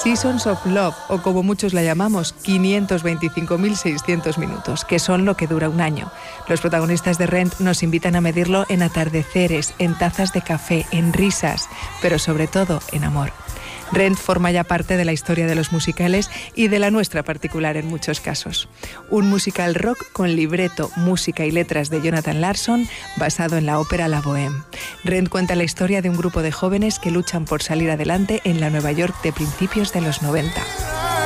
Seasons of Love, o como muchos la llamamos, 525.600 minutos, que son lo que dura un año. Los protagonistas de Rent nos invitan a medirlo en atardeceres, en tazas de café, en risas, pero sobre todo en amor. Rent forma ya parte de la historia de los musicales y de la nuestra particular en muchos casos. Un musical rock con libreto, música y letras de Jonathan Larson basado en la ópera La Bohème. Rent cuenta la historia de un grupo de jóvenes que luchan por salir adelante en la Nueva York de principios de los 90.